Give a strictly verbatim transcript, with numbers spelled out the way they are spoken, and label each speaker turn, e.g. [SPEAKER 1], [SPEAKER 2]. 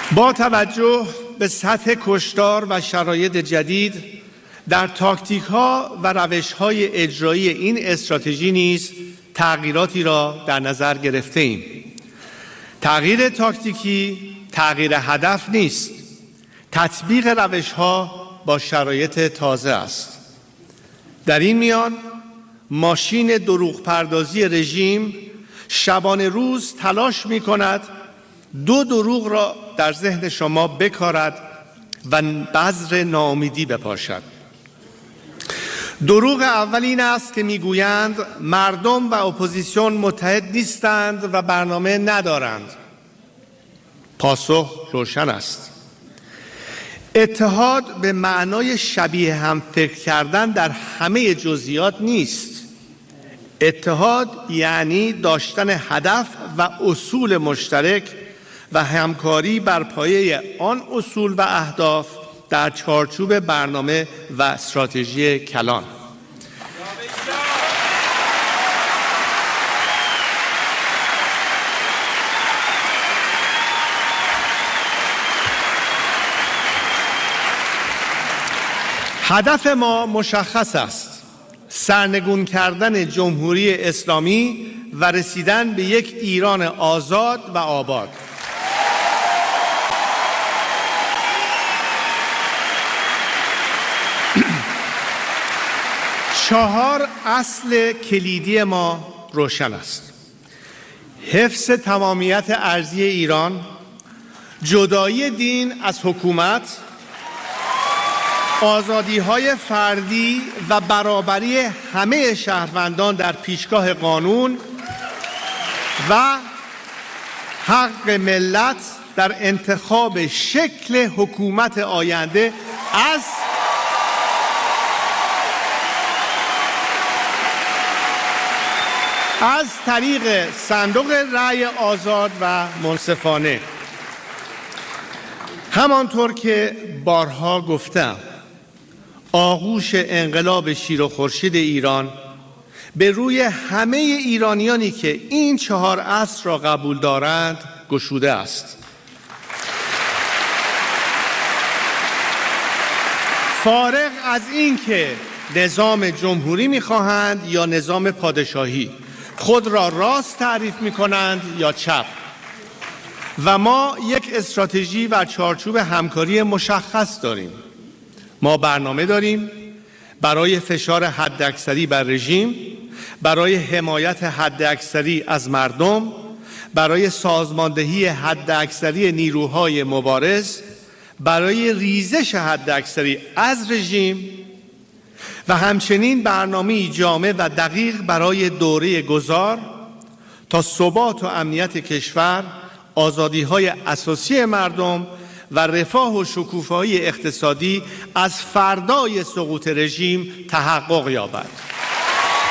[SPEAKER 1] با توجه به سطح کشتار و شرایط جدید در تاکتیک‌ها و روش‌های اجرایی این استراتژی نیز تغییراتی را در نظر گرفته‌ایم. تغییر تاکتیکی تغییر هدف نیست. تطبیق روش‌ها با شرایط تازه است. در این میان ماشین دروغ پردازی رژیم شبانه روز تلاش می‌کند دو دروغ را در ذهن شما بکارد و بذر ناامیدی بپاشد. دروغ اول این است که میگویند مردم و اپوزیسیون متحد نیستند و برنامه ندارند. پاسخ روشن است. اتحاد به معنای شبیه هم فکر کردن در همه جزئیات نیست. اتحاد یعنی داشتن هدف و اصول مشترک و همکاری بر پایه آن اصول و اهداف در چارچوب برنامه و استراتژی کلان. هدف ما مشخص است: سرنگون کردن جمهوری اسلامی و رسیدن به یک ایران آزاد و آباد. چهار اصل کلیدی ما روشن است: حفظ تمامیت ارضی ایران، جدایی دین از حکومت، آزادی‌های فردی و برابری همه شهروندان در پیشگاه قانون و حق ملت در انتخاب شکل حکومت آینده از از طریق صندوق رأی آزاد و منصفانه. همانطور که بارها گفتم، آغوش انقلاب شیر و خورشید ایران به روی همه ایرانیانی که این چهار اصل را قبول دارند گشوده است. فارغ از این که نظام جمهوری می‌خواهند یا نظام پادشاهی، خود را راست تعریف می‌کنند یا چپ، و ما یک استراتژی و چارچوب همکاری مشخص داریم. ما برنامه داریم برای فشار حداکثری بر رژیم، برای حمایت حداکثری از مردم، برای سازماندهی حداکثری نیروهای مبارز، برای ریزش حداکثری از رژیم و همچنین برنامه‌ای جامع و دقیق برای دوره گذار تا ثبات و امنیت کشور، آزادی‌های اساسی مردم و رفاه و شکوفایی اقتصادی از فردای سقوط رژیم تحقق یابد.